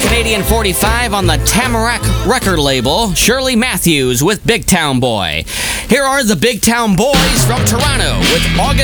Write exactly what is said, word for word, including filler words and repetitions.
Canadian forty-five on the Tamarack record label, Shirley Matthews with Big Town Boy. Here are the Big Town Boys from Toronto with August